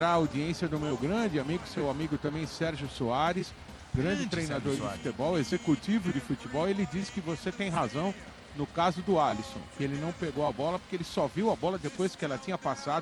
a audiência do meu grande amigo, seu amigo também, Sérgio Soares, grande treinador de futebol, executivo de futebol. Ele disse que você tem razão no caso do Alisson, que ele não pegou a bola porque ele só viu a bola depois que ela tinha passado